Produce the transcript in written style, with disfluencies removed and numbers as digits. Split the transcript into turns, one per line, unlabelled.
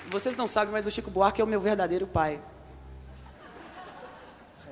Vocês não sabem, mas o Chico Buarque é o meu verdadeiro pai.